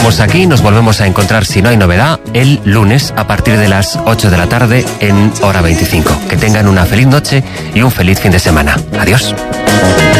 dejamos aquí, nos volvemos a encontrar, si no hay novedad, el lunes a partir de las 8 de la tarde en Hora 25. Que tengan una feliz noche y un feliz fin de semana. Adiós.